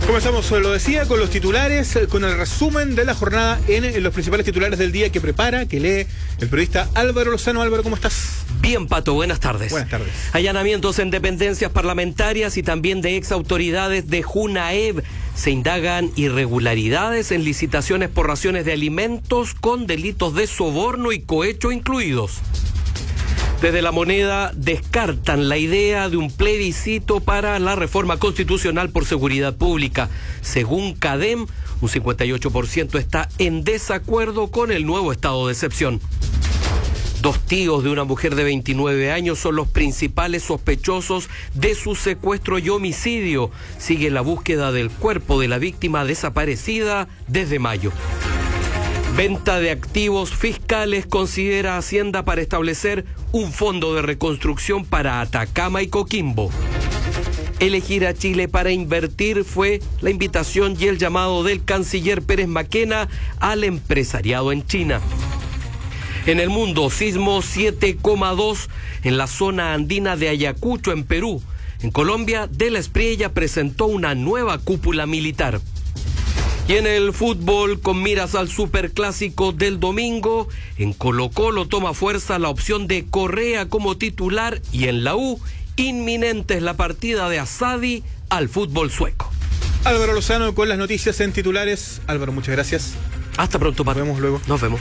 Comenzamos, lo decía, con los titulares, con el resumen de la jornada en los principales titulares del día que prepara, que lee el periodista Álvaro Lozano. Álvaro, ¿cómo estás? Bien, Pato, buenas tardes. Buenas tardes. Allanamientos en dependencias parlamentarias y también de exautoridades de Junaev. Se indagan irregularidades en licitaciones por raciones de alimentos con delitos de soborno y cohecho incluidos. Desde La Moneda descartan la idea de un plebiscito para la reforma constitucional por seguridad pública. Según CADEM, un 58% está en desacuerdo con el nuevo estado de excepción. 2 tíos de una mujer de 29 años son los principales sospechosos de su secuestro y homicidio. Sigue la búsqueda del cuerpo de la víctima desaparecida desde mayo. Venta de activos fiscales considera Hacienda para establecer un fondo de reconstrucción para Atacama y Coquimbo. Elegir a Chile para invertir fue la invitación y el llamado del canciller Pérez Maquena al empresariado en China. En el mundo, sismo 7,2 en la zona andina de Ayacucho, en Perú. En Colombia, De la Espriella presentó una nueva cúpula militar. Y en el fútbol, con miras al superclásico del domingo, en Colo-Colo toma fuerza la opción de Correa como titular y en la U, inminente es la partida de Asadi al fútbol sueco. Álvaro Lozano con las noticias en titulares. Álvaro, muchas gracias. Hasta pronto, Pato. Nos vemos luego. Nos vemos.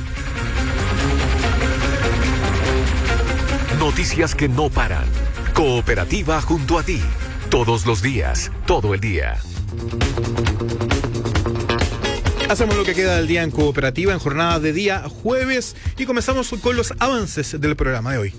Noticias que no paran. Cooperativa junto a ti. Todos los días, todo el día. Hacemos lo que queda del día en Cooperativa, en jornada de día jueves, y comenzamos con los avances del programa de hoy.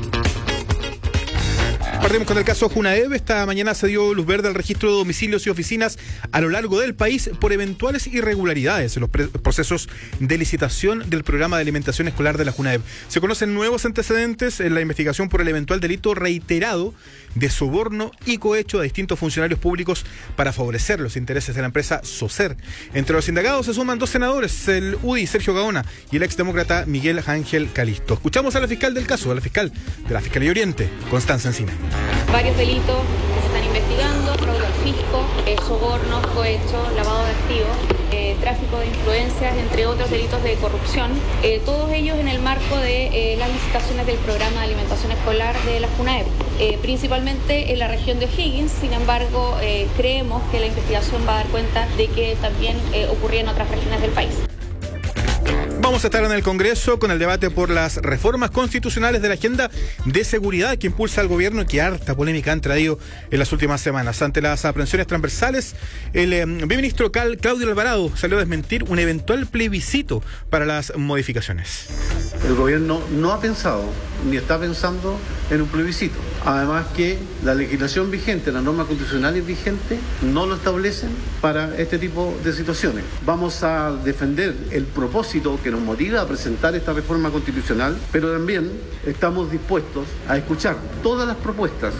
Partimos con el caso Junaev. Esta mañana se dio luz verde al registro de domicilios y oficinas a lo largo del país por eventuales irregularidades en los procesos de licitación del programa de alimentación escolar de la Junaev. Se conocen nuevos antecedentes en la investigación por el eventual delito reiterado de soborno y cohecho a distintos funcionarios públicos para favorecer los intereses de la empresa Socer. Entre los indagados se suman 2 senadores, el UDI Sergio Gaona y el exdemócrata Miguel Ángel Calisto. Escuchamos a la fiscal del caso, a la fiscal de la Fiscalía Oriente, Constanza Encina. Varios delitos que se están investigando: fraude al fisco, sobornos, cohecho, lavado de activos, tráfico de influencias, entre otros delitos de corrupción, todos ellos en el marco de las licitaciones del programa de alimentación escolar de la Junaev, principalmente en la región de O'Higgins. Sin embargo, creemos que la investigación va a dar cuenta de que también ocurría en otras regiones del país. Vamos a estar en el Congreso con el debate por las reformas constitucionales de la agenda de seguridad que impulsa el gobierno y que harta polémica han traído en las últimas semanas. Ante las aprehensiones transversales, el ministro Claudio Alvarado salió a desmentir un eventual plebiscito para las modificaciones. El gobierno no ha pensado ni está pensando en un plebiscito. Además que la legislación vigente, las normas constitucionales vigentes no lo establecen para este tipo de situaciones. Vamos a defender el propósito que nos motiva a presentar esta reforma constitucional, pero también estamos dispuestos a escuchar todas las propuestas.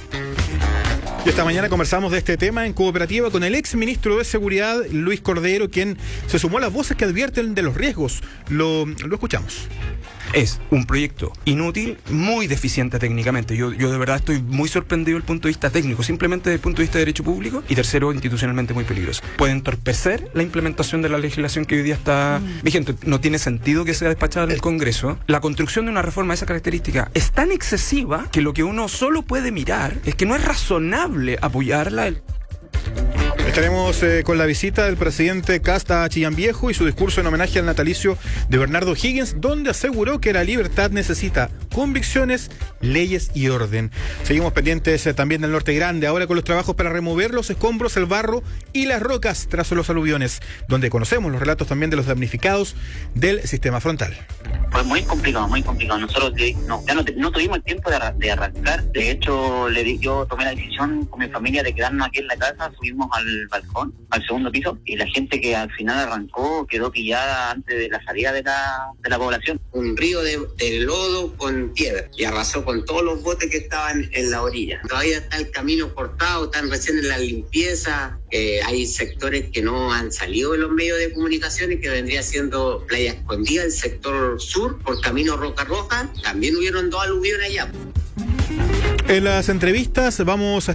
Y esta mañana conversamos de este tema en Cooperativa con el exministro de Seguridad, Luis Cordero, quien se sumó a las voces que advierten de los riesgos. Lo escuchamos. Es un proyecto inútil, muy deficiente técnicamente. Yo de verdad estoy muy sorprendido desde el punto de vista técnico, simplemente desde el punto de vista de derecho público, y tercero, institucionalmente muy peligroso. Puede entorpecer la implementación de la legislación que hoy día está vigente. No tiene sentido que sea despachada en el Congreso. La construcción de una reforma de esa característica es tan excesiva que lo que uno solo puede mirar es que no es razonable apoyarla. Estaremos con la visita del presidente Kast a Chillán Viejo y su discurso en homenaje al natalicio de Bernardo Higgins, donde aseguró que la libertad necesita convicciones, leyes y orden. Seguimos pendientes también del Norte Grande, ahora con los trabajos para remover los escombros, el barro y las rocas tras los aluviones, donde conocemos los relatos también de los damnificados del sistema frontal. Fue muy complicado, muy complicado. Nosotros no tuvimos el tiempo de arrancar. De hecho, yo tomé la decisión con mi familia de quedarnos aquí en la casa. Subimos al balcón, al segundo piso, y la gente que al final arrancó quedó pillada antes de la salida de la población. Un río de lodo con piedra y arrasó con todos los botes que estaban en la orilla. Todavía está el camino cortado, están recién en la limpieza. Hay sectores que no han salido de los medios de comunicación y que vendría siendo Playa Escondida, el sector sur, por camino Roca Roja. También hubieron 2 aluviones allá. En las entrevistas vamos a